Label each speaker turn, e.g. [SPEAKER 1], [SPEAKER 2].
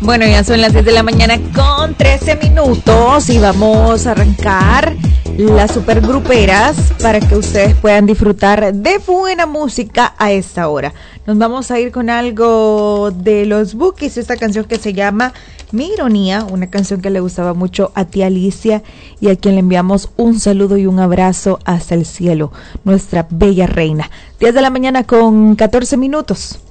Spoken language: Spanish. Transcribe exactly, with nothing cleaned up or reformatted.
[SPEAKER 1] Bueno, ya son las diez de la mañana con trece minutos y vamos a arrancar las supergruperas para que ustedes puedan disfrutar de buena música a esta hora. Nos vamos a ir con algo de los Bukis, esta canción que se llama Mi Ironía, una canción que le gustaba mucho a tía Alicia y a quien le enviamos un saludo y un abrazo hasta el cielo, nuestra bella reina. diez de la mañana con catorce minutos.